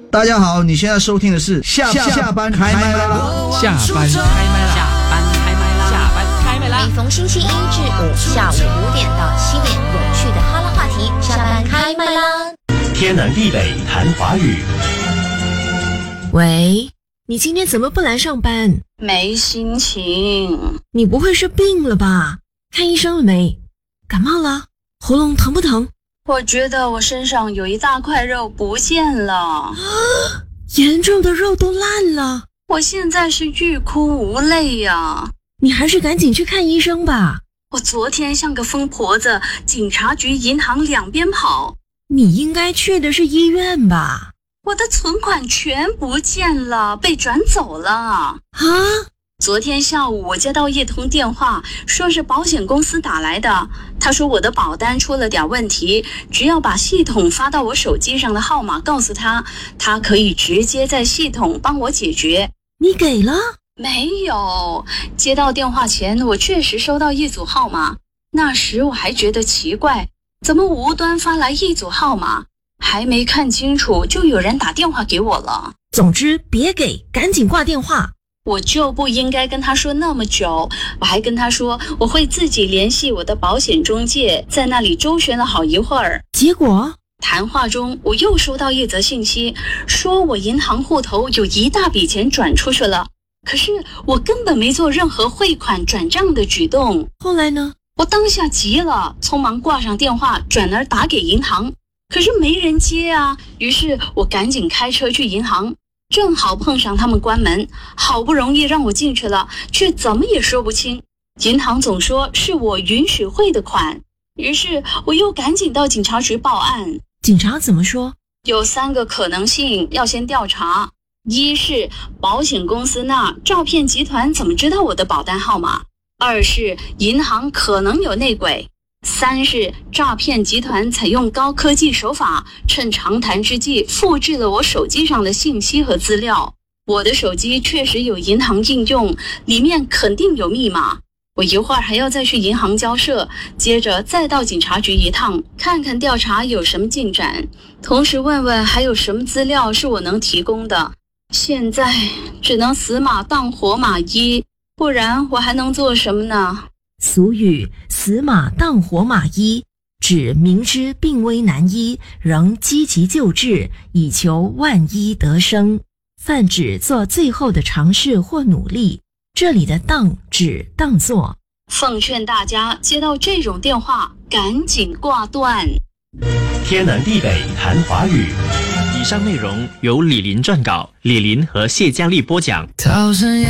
大家好，你现在收听的是下班开麦啦！ 下班开麦啦！ 每逢星期一至五下午5点到7点，有趣的哈拉话题，下班开麦啦！ 天南地北谈华语。 喂，你今天怎么不来上班？ 没心情。 你不会是病了吧？看医生了没？感冒了？喉咙疼不疼？ 我觉得我身上有一大块肉不见了。 严重的肉都烂了。 我现在是欲哭无泪呀。 你还是赶紧去看医生吧。 我昨天像个疯婆子，警察局、银行两边跑。 你应该去的是医院吧？ 我的存款全不见了，被转走了。 啊？ 昨天下午我接到一通电话，说是保险公司打来的。他说我的保单出了点问题，只要把系统发到我手机上的号码告诉他，他可以直接在系统帮我解决。 你给了？ 没有。接到电话前我确实收到一组号码，那时我还觉得奇怪，怎么无端发来一组号码，还没看清楚就有人打电话给我了。 总之别给，赶紧挂电话。 我就不应该跟他说那么久，我还跟他说我会自己联系我的保险中介，在那里周旋了好一会儿。 结果谈话中我又收到一则信息，说我银行户头有一大笔钱转出去了，可是我根本没做任何汇款转账的举动。 后来呢？ 我当下急了，匆忙挂上电话，转而打给银行，可是没人接啊。于是我赶紧开车去银行，正好碰上他们关门，好不容易让我进去了，却怎么也说不清。银行总说是我允许汇的款，于是我又赶紧到警察局报案。 警察怎么说？ 有3个可能性要先调查。一是保险公司那诈骗集团怎么知道我的保单号码？2是银行可能有内鬼；3是诈骗集团采用高科技手法，趁长谈之际复制了我手机上的信息和资料。我的手机确实有银行应用，里面肯定有密码。我一会儿还要再去银行交涉，接着再到警察局一趟，看看调查有什么进展，同时问问还有什么资料是我能提供的。现在只能死马当活马医，不然我还能做什么呢？ 俗语死马当活马医，指明知病危难医，仍积极救治，以求万医得生，泛指做最后的尝试或努力。这里的当指当作。 奉劝大家接到这种电话赶紧挂断。 天南地北谈华语。 以上内容由李林撰稿，李林和谢佳丽播讲。